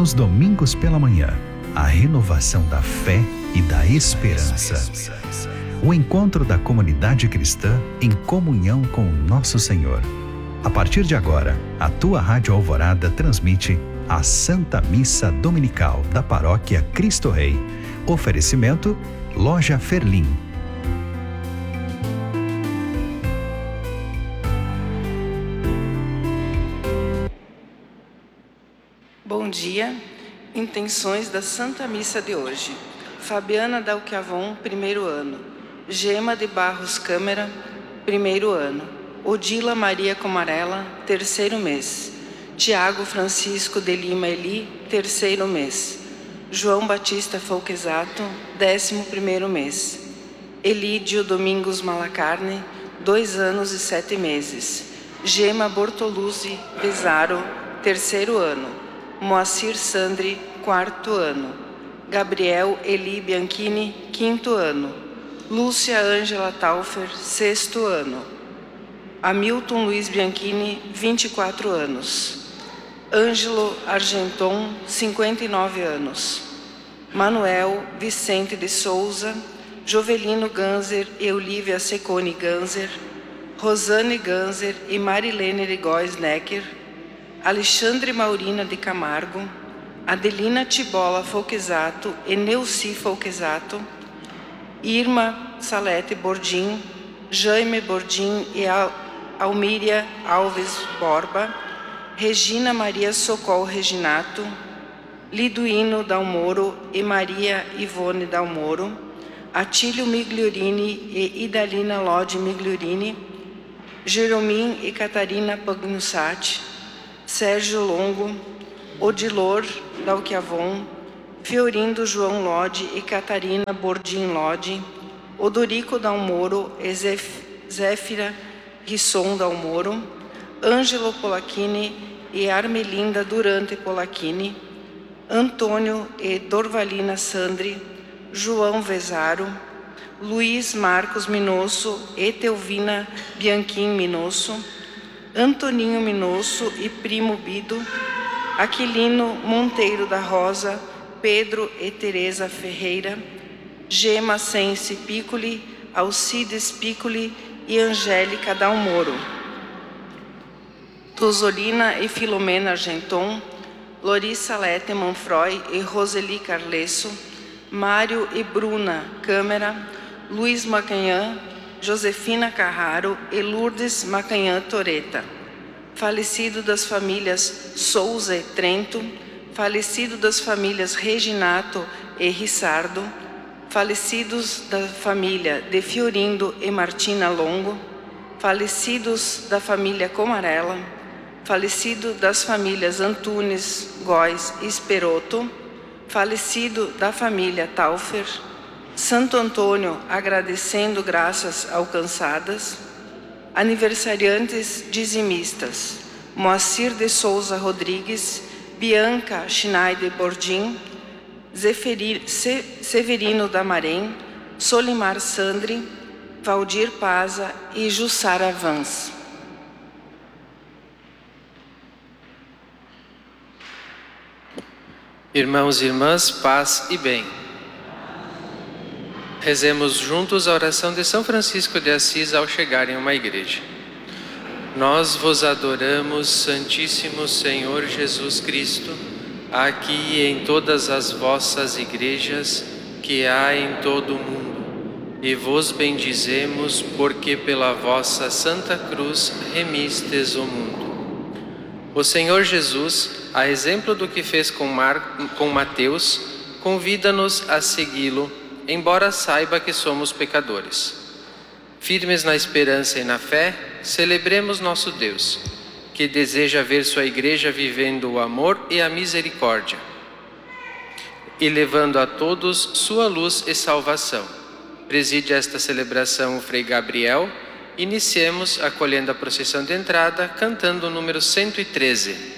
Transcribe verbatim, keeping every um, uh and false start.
nos domingos pela manhã, a renovação da fé e da esperança. O encontro da comunidade cristã em comunhão com o nosso Senhor. A partir de agora, a tua Rádio Alvorada transmite a Santa Missa Dominical da Paróquia Cristo Rei. Oferecimento Loja Ferlim. Bom dia. Intenções da Santa Missa de hoje. Fabiana Dalquiavon, primeiro ano. Gema de Barros Câmara, primeiro ano. Odila Maria Comarela, terceiro mês. Tiago Francisco de Lima Eli, terceiro mês. João Batista Folquesato, décimo primeiro mês. Elídio Domingos Malacarne, dois anos e sete meses. Gema Bortoluzzi Pesaro, terceiro ano. Moacir Sandri, quarto ano. Gabriel Eli Bianchini, quinto ano. Lúcia Ângela Taufer, sexto ano. Hamilton Luiz Bianchini, vinte e quatro anos. Ângelo Argenton, cinquenta e nove anos. Manuel Vicente de Souza, Jovelino Ganzer e Olívia Secone Ganzer, Rosane Ganzer e Marilene de Góes Necker, Alexandre Maurina de Camargo, Adelina Tibola Folquesato e Neuci Folquesato, Irma Salete Bordim, Jaime Bordim e Al Almíria Alves Borba, Regina Maria Socol Reginato, Liduíno Dalmoro e Maria Ivone Dalmoro, Atílio Migliorini e Idalina Lodi Migliorini, Jeromim e Catarina Pagnussati, Sérgio Longo, Odilor Dalquiavon, Fiorindo João Lodi e Catarina Bordim Lodi, Odorico Dalmoro e Zéfira Risson Dalmoro, Ângelo Polacchini e Armelinda Durante Polacchini, Antônio e Dorvalina Sandri, João Vezaro, Luiz Marcos Minosso e Teovina Bianchim Minosso, Antoninho Minosso e Primo Bido, Aquilino Monteiro da Rosa, Pedro e Teresa Ferreira, Gema Sense Piccoli, Alcides Piccoli e Angélica Dalmoro, Tuzolina e Filomena Argenton, Lorissa Lete Manfroy e Roseli Carlesso, Mário e Bruna Câmara, Luiz Macanhã, Josefina Carraro e Lourdes Macanhã Toreta. Falecido das famílias Souza e Trento, falecido das famílias Reginato e Rissardo, falecidos da família de Fiorindo e Martina Longo, falecidos da família Comarela, falecido das famílias Antunes, Góes e Esperoto, falecido da família Taufer, Santo Antônio agradecendo graças alcançadas, aniversariantes dizimistas, Moacir de Souza Rodrigues, Bianca Schneider Bordim, Zeferi, Se, Severino Damarém, Solimar Sandri, Valdir Paza e Jussara Vans. Irmãos e irmãs, paz e bem. Rezemos juntos a oração de São Francisco de Assis ao chegar em uma igreja. Nós vos adoramos, Santíssimo Senhor Jesus Cristo, aqui e em todas as vossas igrejas que há em todo o mundo, e vos bendizemos porque pela vossa Santa Cruz remistes o mundo. O Senhor Jesus, a exemplo do que fez com, Mar... com Mateus, convida-nos a segui-lo, embora saiba que somos pecadores. Firmes na esperança e na fé, celebremos nosso Deus, que deseja ver sua igreja vivendo o amor e a misericórdia, e levando a todos sua luz e salvação. Preside esta celebração o Frei Gabriel. Iniciemos acolhendo a procissão de entrada, cantando o número cento e treze.